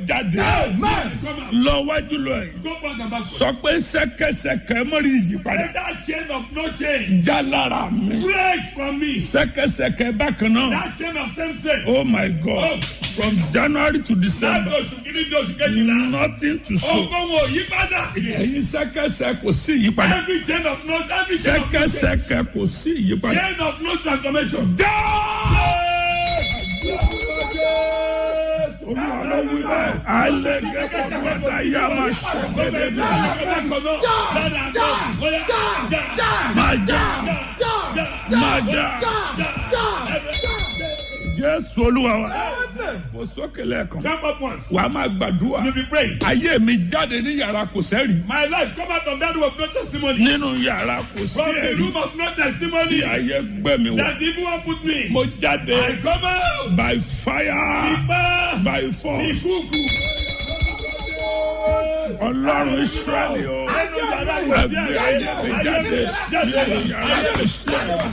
jáde. Lọ wájú lọ ẹ̀. Go back and back. Sọ pé ṣẹ̀kẹ̀ṣẹ̀kẹ̀ mọ́rí ìyípadà. That chain of no change. Já lára mi. Break from me. Ṣẹ̀kẹ̀ṣẹ̀kẹ̀ bákan náà. That chain of same sex. Oh my God. From January to December. Nothing to show. Ẹ̀yin ṣẹ̀kẹ̀ṣẹ̀ kò sí ìyípadà. Every chain of no Ṣẹ̀kẹ̀ṣẹ̀kẹ̀ kò sí ìyípadà. chain of no transformation. Jésù Olúwa wa fò sókè lẹ́ẹ̀kan Jump up once. wàá máa gbàdúrà. You be praying. Ayé mi jáde ní yàrá kò sẹ́rì. My life come out of that room of no testimony. Nínú yàrá kò sí From the ẹ̀rí room of no tí testimony. ayé gbé mi wọ̀. That the evil one put me. Mo jáde I come out. by fire Ipa. by force. Ìfúkù. Ọlọ́run Ísírẹ́lì o. Ẹnu yàrá Ẹgbẹ́ ayé mi jáde nínú yàrá kò sí ẹ̀rí.